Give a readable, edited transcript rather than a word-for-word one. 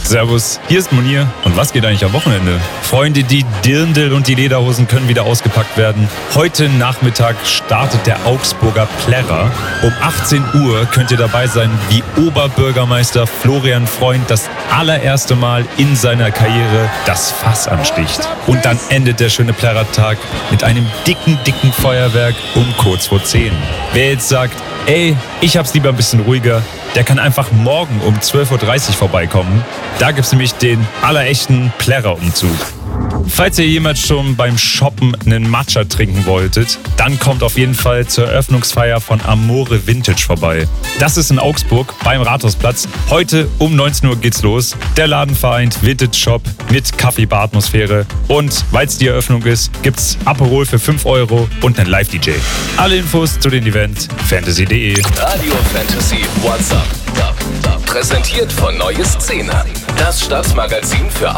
Servus, hier ist Munir. Und was geht eigentlich am Wochenende? Freunde, die Dirndl und die Lederhosen können wieder ausgepackt werden. Heute Nachmittag startet der Augsburger Plärrer. Um 18 Uhr könnt ihr dabei sein, wie Oberbürgermeister Florian Freund das allererste Mal in seiner Karriere das Fass ansticht. Und dann endet der schöne Plärrertag mit einem dicken Feuerwerk um kurz vor 10. Wer jetzt sagt, ey, ich hab's lieber ein bisschen ruhiger, der kann einfach morgen um 12.30 Uhr vorbeikommen. Da gibt's nämlich den allerechten Plärrer-Umzug. Falls ihr jemals schon beim Shoppen einen Matcha trinken wolltet, dann kommt auf jeden Fall zur Eröffnungsfeier von Amore Vintage vorbei. Das ist in Augsburg beim Rathausplatz. Heute um 19 Uhr geht's los. Der Laden vereint Vintage Shop mit Kaffee-Bar-Atmosphäre. Und weil es die Eröffnung ist, gibt's Aperol für 5 Euro und einen Live-DJ. Alle Infos zu den Event fantasy.de. Radio Fantasy WhatsApp. Präsentiert von Neue Szene. Das Stadtmagazin für